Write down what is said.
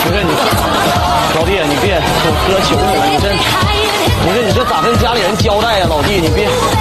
不是你，老弟，你别，我哥求你了，你这咋跟家里人交代呀，老弟，你别。